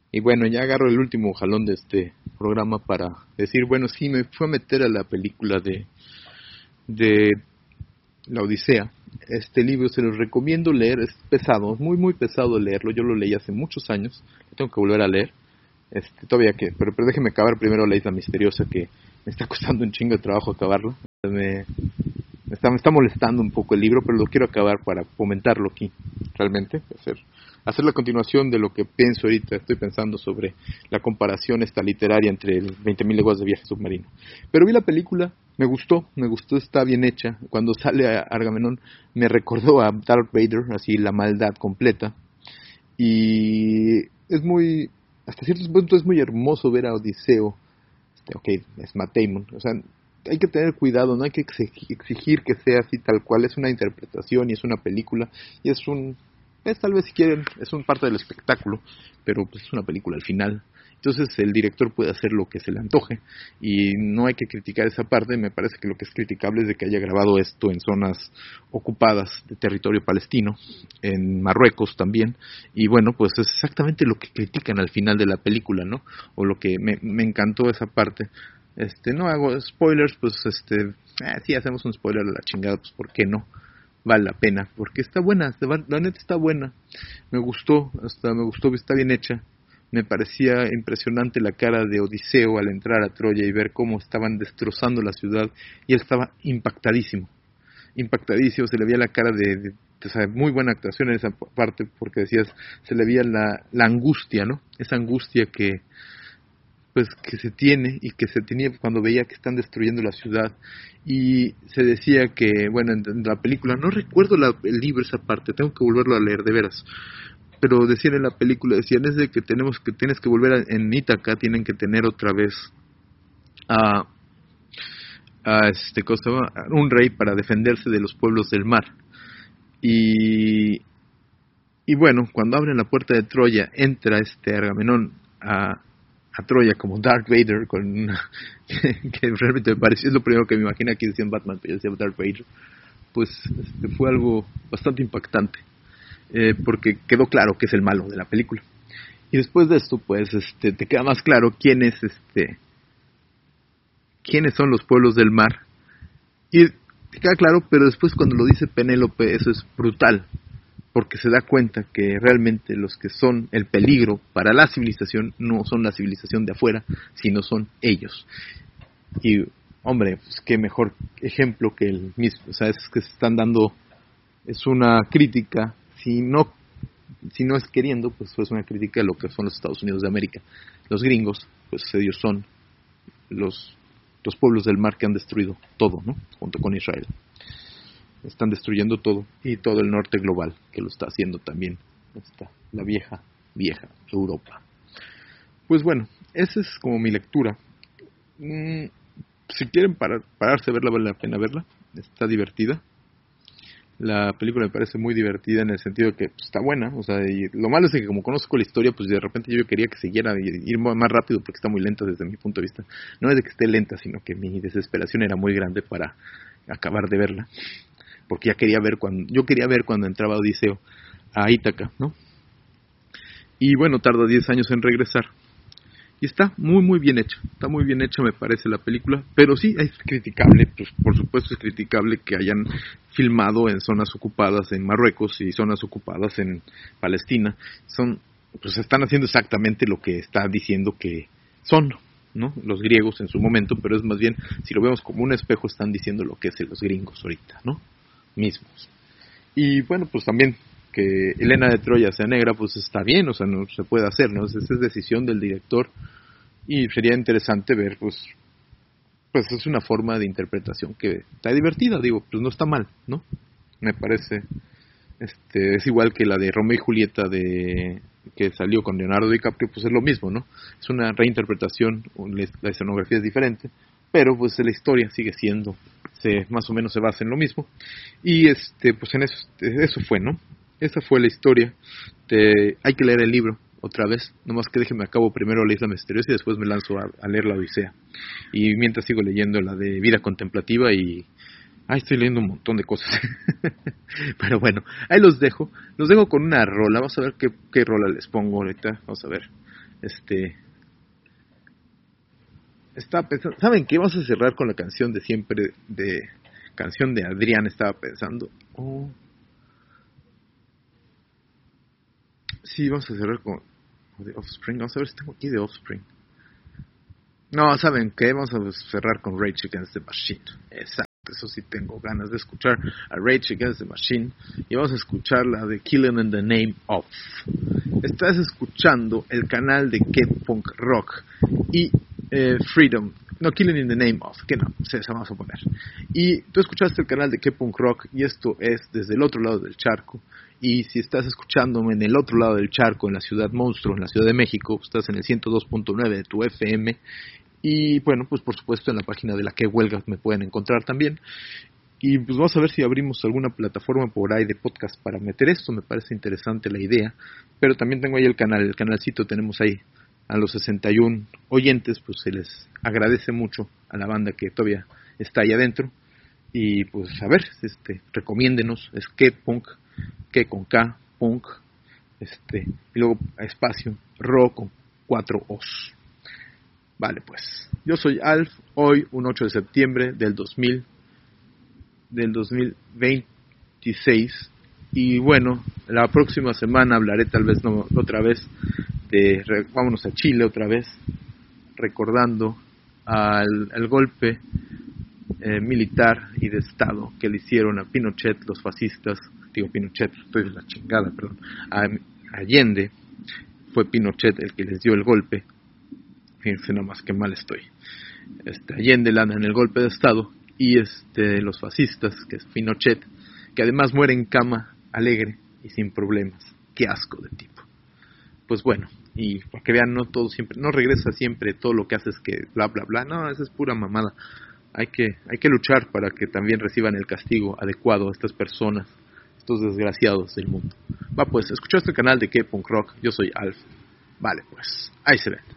Y bueno, ya agarro el último jalón de este programa para decir, bueno, sí, me fue a meter a la película de La Odisea. Este libro se los recomiendo leer, es pesado, es muy muy pesado leerlo, yo lo leí hace muchos años, lo tengo que volver a leer, todavía que, pero déjeme acabar primero La Isla Misteriosa, que me está costando un chingo de trabajo acabarlo, me está molestando un poco el libro, pero lo quiero acabar para comentarlo aquí, realmente, hacer la continuación de lo que pienso ahorita, estoy pensando sobre la comparación esta literaria entre el 20.000 leguas de viaje submarino. Pero vi la película, me gustó, está bien hecha. Cuando sale a Agamenón me recordó a Darth Vader, así la maldad completa. Y es muy, hasta ciertos puntos es muy hermoso ver a Odiseo, ok, es Matt Damon, o sea, hay que tener cuidado, no hay que exigir que sea así tal cual, es una interpretación y es una película y es tal vez si quieren, es un parte del espectáculo, pero pues es una película al final. Entonces el director puede hacer lo que se le antoje y no hay que criticar esa parte. Me parece que lo que es criticable es de que haya grabado esto en zonas ocupadas de territorio palestino, en Marruecos también, y bueno, pues es exactamente lo que critican al final de la película, ¿no? O lo que me encantó esa parte. No hago spoilers, pues sí hacemos un spoiler a la chingada, pues ¿por qué no? Vale la pena, porque está buena, la neta está buena, me gustó, está bien hecha. Me parecía impresionante la cara de Odiseo al entrar a Troya y ver cómo estaban destrozando la ciudad, y él estaba impactadísimo, se le veía la cara o sea, muy buena actuación en esa parte, porque decías, se le veía la angustia, ¿no? Esa angustia que se tiene y que se tenía cuando veía que están destruyendo la ciudad. Y se decía que, bueno, en la película, no recuerdo el libro esa parte, tengo que volverlo a leer de veras, pero decían en la película, decían es de que tienes que volver en Ítaca, tienen que tener otra vez a, cosa, un rey para defenderse de los pueblos del mar. Y, y bueno, cuando abren la puerta de Troya, entra Agamenón a Troya como Darth Vader, que realmente me pareció, es lo primero que me imagina que decían Batman, pero yo decía Darth Vader. Pues fue algo bastante impactante, porque quedó claro que es el malo de la película. Y después de esto, pues te queda más claro quiénes son los pueblos del mar. Y te queda claro, pero después cuando lo dice Penélope, eso es brutal, porque se da cuenta que realmente los que son el peligro para la civilización no son la civilización de afuera, sino son ellos. Y, hombre, pues qué mejor ejemplo que el mismo. O sea, es que se están dando, es una crítica, si no es queriendo, pues es una crítica a lo que son los Estados Unidos de América. Los gringos, pues ellos son los pueblos del mar que han destruido todo, ¿no? Junto con Israel. Están destruyendo todo, y todo el norte global, que lo está haciendo también la vieja Europa. Pues bueno, esa es como mi lectura. Si quieren pararse a verla, vale la pena verla, está divertida. La película me parece muy divertida en el sentido de que pues, está buena, o sea, y lo malo es que como conozco la historia, pues de repente yo quería que siguiera ir más rápido porque está muy lenta desde mi punto de vista. No es de que esté lenta, sino que mi desesperación era muy grande para acabar de verla, porque yo quería ver cuando entraba Odiseo a Ítaca, ¿no? Y bueno, tarda 10 años en regresar. Y está muy muy bien hecha me parece la película, pero sí es criticable, pues por supuesto es criticable que hayan filmado en zonas ocupadas en Marruecos y zonas ocupadas en Palestina. Pues están haciendo exactamente lo que está diciendo que son, ¿no? Los griegos en su momento, pero es más bien, si lo vemos como un espejo, están diciendo lo que es los gringos ahorita, ¿no? Mismos. Y bueno, pues también que Helena de Troya sea negra, pues está bien, o sea, no se puede hacer, ¿no? Esa es decisión del director y sería interesante ver, pues es una forma de interpretación que está divertida, digo, pues no está mal, ¿no? Me parece, es igual que la de Romeo y Julieta que salió con Leonardo DiCaprio, pues es lo mismo, ¿no? Es una reinterpretación, la escenografía es diferente, pero pues la historia sigue siendo, más o menos se basa en lo mismo, y pues en eso fue, ¿no? Esa fue la historia. Hay que leer el libro otra vez, nomás que déjeme acabo primero La Isla Misteriosa y después me lanzo a leer La Odisea. Y mientras sigo leyendo la de Vida Contemplativa y estoy leyendo un montón de cosas. Pero bueno, ahí los dejo con una rola. Vamos a ver qué rola les pongo ahorita. Vamos a ver. Estaba pensando, ¿saben qué? Vamos a cerrar con la canción de siempre, canción de Adrián, estaba pensando. Sí, vamos a cerrar con de Offspring. Vamos a ver si tengo aquí de Offspring. No, ¿saben qué? Vamos a cerrar con Rage Against the Machine. Exacto, eso sí tengo ganas de escuchar a Rage Against the Machine. Y vamos a escuchar la de Killing in the Name of. Estás escuchando el canal de K-Punk Rock y Freedom. No, Killing in the Name of, que no, se vamos a poner. Y tú escuchaste el canal de K-Punk Rock y esto es desde el otro lado del charco. Y si estás escuchándome en el otro lado del charco, en la ciudad monstruo, en la Ciudad de México, estás en el 102.9 de tu FM. Y bueno, pues por supuesto en la página de la que huelga me pueden encontrar también. Y pues vamos a ver si abrimos alguna plataforma por ahí de podcast para meter esto. Me parece interesante la idea. Pero también tengo ahí el canalcito tenemos ahí a los 61 oyentes. Pues se les agradece mucho a la banda que todavía está ahí adentro. Y pues a ver, recomiéndenos. Es K-Punk, que con K, Punk, y luego espacio, Ro con 4 O's. Vale, pues, yo soy Alf, hoy un 8 de septiembre del 2026, y bueno, la próxima semana hablaré tal vez no otra vez vámonos a Chile otra vez, recordando al golpe militar y de Estado que le hicieron a Pinochet, los fascistas, Pinochet, estoy de la chingada, perdón, a Allende, fue Pinochet el que les dio el golpe. Fíjense nomás que mal estoy. Allende le en el golpe de Estado y los fascistas, que es Pinochet, que además muere en cama, alegre y sin problemas. Qué asco de tipo. Pues bueno, y para que vean, no todo siempre, no regresa siempre todo lo que haces que bla bla bla, no, esa es pura mamada. Hay que luchar para que también reciban el castigo adecuado a estas personas, estos desgraciados del mundo. Va pues, escuchaste el canal de K-Punk Rock, yo soy Alf. Vale pues, ahí se ven.